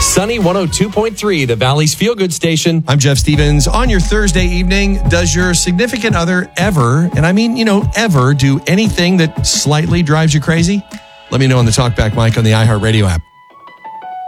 Sunny 102.3, the Valley's Feel Good Station. I'm Jeff Stevens. On your Thursday evening, does your significant other ever, and I mean, ever, do anything that slightly drives you crazy? Let me know on the Talkback mic on the iHeartRadio app.